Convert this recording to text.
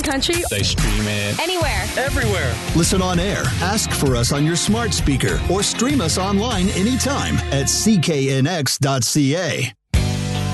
country. They stream it Anywhere. Everywhere. Listen on air, ask for us on your smart speaker, or stream us online anytime at cknx.ca.